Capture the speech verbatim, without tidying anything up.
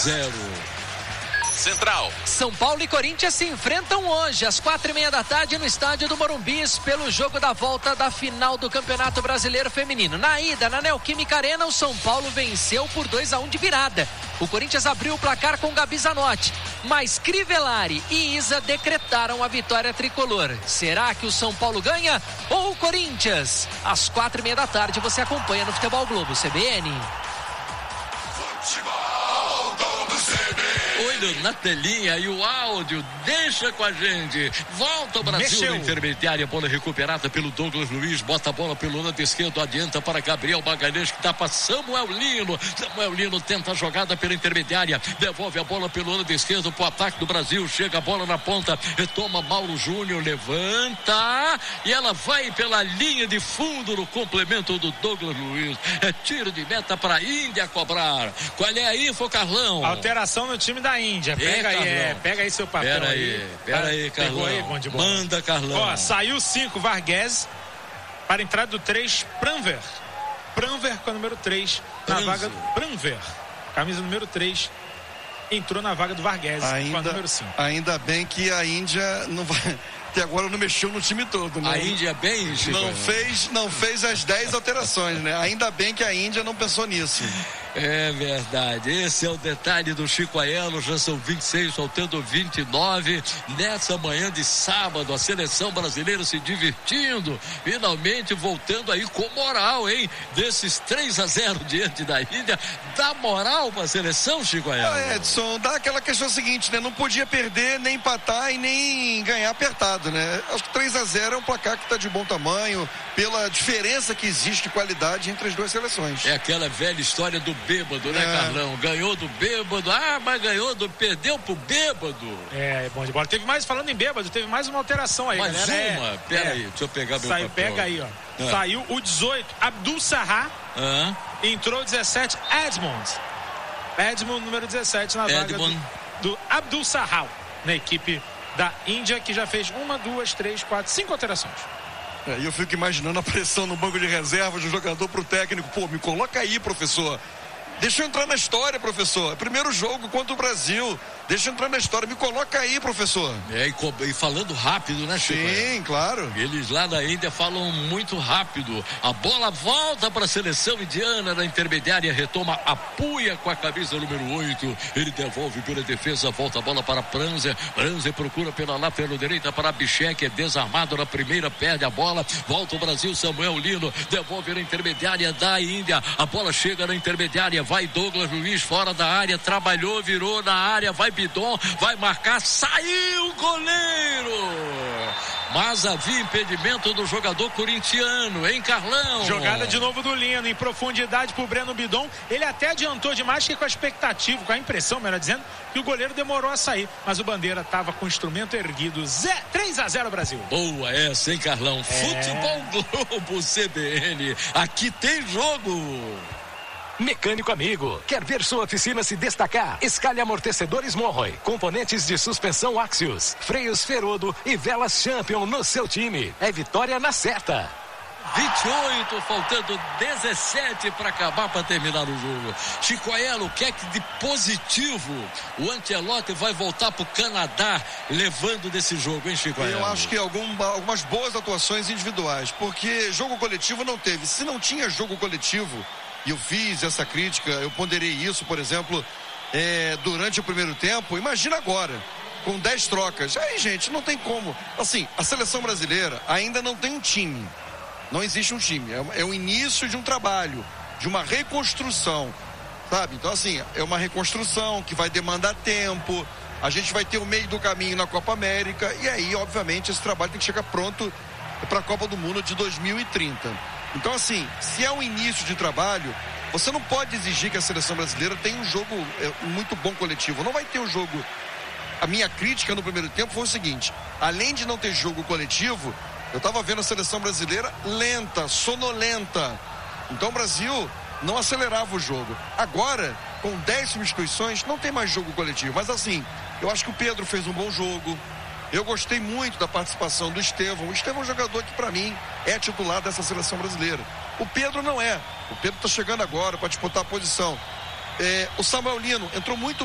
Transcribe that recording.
zero. Central. São Paulo e Corinthians se enfrentam hoje, às quatro e meia da tarde, no estádio do Morumbi, pelo jogo da volta da final do Campeonato Brasileiro Feminino. Na ida, na Neoquímica Arena, o São Paulo venceu por dois a um de virada. O Corinthians abriu o placar com Gabi Zanotti, mas Crivellari e Isa decretaram a vitória tricolor. Será que o São Paulo ganha ou o Corinthians? Às quatro e meia da tarde, você acompanha no Futebol Globo, C B N. Olho na telinha e o áudio, deixa com a gente. Volta o Brasil Mexeu. na intermediária, bola recuperada pelo Douglas Luiz, bota a bola pelo lado esquerdo, adianta para Gabriel Magalhães, que tá para Samuel Lino. Samuel Lino tenta a jogada pela intermediária, devolve a bola pelo lado esquerdo pro ataque do Brasil, chega a bola na ponta, retoma Mauro Júnior, levanta e ela vai pela linha de fundo no complemento do Douglas Luiz. É tiro de meta para a Índia cobrar. Qual é a info, Carlão? Alteração no time da Índia. Pega Ei, aí, é, pega aí seu papel. Pera aí. aí, pera aí, Carlão. Aí, bom de bola. Manda, Carlão. Ó, saiu cinco Varghese para a entrada do três, Pranver. Pranver com a número três na Pranver. vaga. Pranver, camisa número três, entrou na vaga do Varghese com a número cinco. Ainda bem que a Índia não vai. Até agora não mexeu no time todo, né? A Índia é bem, Chico, não fez, não fez as dez alterações, né? Ainda bem que a Índia não pensou nisso. É verdade, esse é o detalhe do Chico Aiello. Já são vinte e seis, faltando vinte e nove nessa manhã de sábado, a seleção brasileira se divertindo, finalmente voltando aí com moral, hein? Desses três a zero diante da Índia, dá moral pra seleção, Chico Aiello? Ah, Edson, dá aquela questão seguinte, né? Não podia perder, nem empatar e nem ganhar apertado, né? Acho que três a zero é um placar que tá de bom tamanho, pela diferença que existe de qualidade entre as duas seleções. É aquela velha história do bêbado, né, É. Carlão? Ganhou do bêbado, ah, mas ganhou do, perdeu pro bêbado. É, é bom de bola. Teve mais, falando em bêbado, teve mais uma alteração aí, Mais galera. uma? É, Pera é. aí, deixa eu pegar meu Saiu, papel. pega aí, ó. Ah. Saiu o dezoito, Abdul Sahar, Hã? entrou o dezessete, Edmond. Edmond, número dezessete, na Edmond. vaga do, do Abdul Sahar, na equipe da Índia, que já fez uma, duas, três, quatro, cinco alterações. É, e eu fico imaginando a pressão no banco de reservas do jogador pro técnico. Pô, me coloca aí, professor. Deixa eu entrar na história, professor. É primeiro jogo contra o Brasil. Deixa eu entrar na história. Me coloca aí, professor. É, e, co- e falando rápido, né, Chico? Sim, claro. Eles lá da Índia falam muito rápido. A bola volta para a seleção indiana na intermediária, retoma a Puia com a camisa número oito. Ele devolve pela defesa, volta a bola para Pranzer. Pranzer procura pela lateral direita para Bichek, é desarmado na primeira, perde a bola. Volta o Brasil, Samuel Lino devolve na intermediária da Índia. A bola chega na intermediária, vai Douglas Luiz fora da área, trabalhou, virou na área, vai Bidon, vai marcar, saiu o goleiro! Mas havia impedimento do jogador corintiano, hein, Carlão? Jogada de novo do Lino, em profundidade pro Breno Bidon. Ele até adiantou demais, que com a expectativa, com a impressão, melhor dizendo, que o goleiro demorou a sair. Mas o Bandeira estava com o instrumento erguido. Zé, três a zero Brasil. Boa essa, hein, Carlão? É. Futebol Globo C B N. Aqui tem jogo. Mecânico amigo, quer ver sua oficina se destacar? Escalhe amortecedores Monroy, componentes de suspensão Axios, freios Ferodo e velas Champion no seu time. É vitória na certa. vinte e oito, faltando dezessete para acabar, para terminar o jogo. Chico Aiello, o que é que de positivo o Ancelotti vai voltar pro Canadá levando desse jogo, hein, Chico Aiello? Eu acho que algum, algumas boas atuações individuais, porque jogo coletivo não teve. Se não tinha jogo coletivo, e eu fiz essa crítica, eu ponderei isso, por exemplo, é, durante o primeiro tempo, imagina agora, com dez trocas. Aí, gente, não tem como. Assim, a seleção brasileira ainda não tem um time. Não existe um time. É, é o início de um trabalho, de uma reconstrução, sabe? Então, assim, é uma reconstrução que vai demandar tempo. A gente vai ter o meio do caminho na Copa América. E aí, obviamente, esse trabalho tem que chegar pronto para a Copa do Mundo de dois mil e trinta. Então, assim, se é um início de trabalho, você não pode exigir que a seleção brasileira tenha um jogo é, muito bom coletivo. Não vai ter um jogo. A minha crítica no primeiro tempo foi o seguinte: além de não ter jogo coletivo, eu estava vendo a seleção brasileira lenta, sonolenta. Então o Brasil não acelerava o jogo. Agora, com dez substituições, não tem mais jogo coletivo. Mas assim, eu acho que o Pedro fez um bom jogo. Eu gostei muito da participação do Estevão. O Estevão é um jogador que, para mim, é titular dessa seleção brasileira. O Pedro não é. O Pedro está chegando agora para disputar a posição. É, o Samuel Lino entrou muito